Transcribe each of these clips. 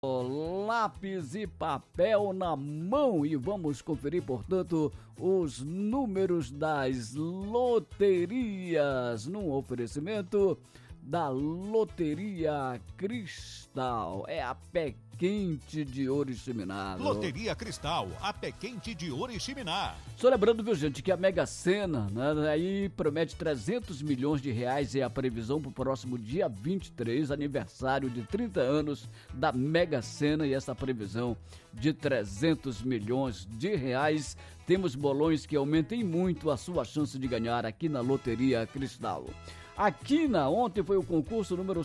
Lápis e papel na mão e vamos conferir, portanto, os números das loterias num oferecimento da Loteria Cristal. É a pé quente de Oriximiná. Loteria Cristal, a pé quente de Oriximiná. Só lembrando, viu, gente, que a Mega Sena, né, aí promete 300 milhões de reais, é a previsão para o próximo dia 23, aniversário de 30 anos da Mega Sena, e essa previsão de 300 milhões de reais. Temos bolões que aumentem muito a sua chance de ganhar aqui na Loteria Cristal. Aqui ontem foi o concurso número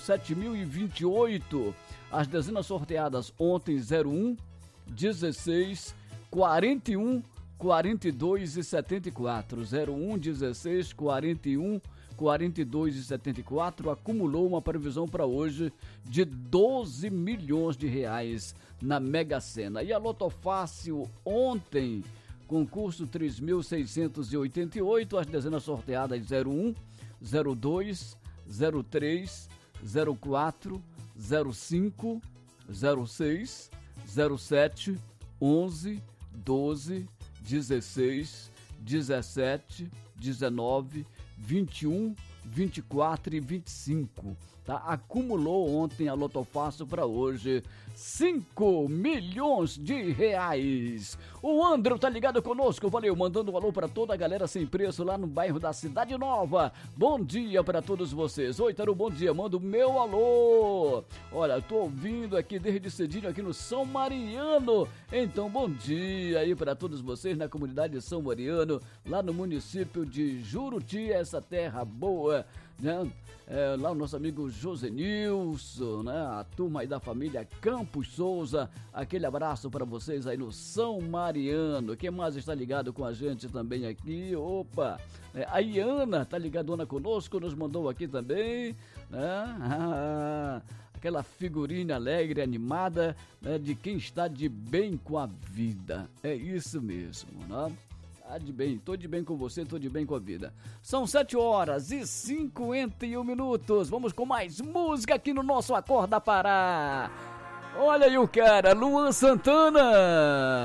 7028. As dezenas sorteadas ontem: 01, 16, 41, 42 e 74. 01, 16, 41, 42 e 74. Acumulou uma previsão para hoje de 12 milhões de reais na Mega Sena. E a Lotofácil ontem, concurso 3.688. As dezenas sorteadas: 01, 02, 03, 04, 05, 06, 07, 11, 12, 16, 17, 19, 21, 24 e 25. Tá? Acumulou ontem a Lotofácil para hoje 5 milhões de reais. O André tá ligado conosco, valeu, mandando um alô para toda a galera sem preço lá no bairro da Cidade Nova. Bom dia para todos vocês. Oi, Taru, bom dia, manda o meu alô. Olha, tô ouvindo aqui desde cedinho aqui no São Mariano. Então, bom dia aí para todos vocês na comunidade de São Mariano, lá no município de Juruti, essa terra boa, né? Lá o nosso amigo Josenilson, né? A turma aí da família Campos Souza, aquele abraço para vocês aí no São Mariano. Quem mais está ligado com a gente também aqui? Opa, a Iana tá ligadona conosco, nos mandou aqui também, né? Aquela figurinha alegre, animada, né? De quem está de bem com a vida. É isso mesmo, né? Tô de bem com você, tô de bem com a vida. São 7h51. Vamos com mais música aqui no nosso Acorda Pará. Olha aí o cara, Luan Santana.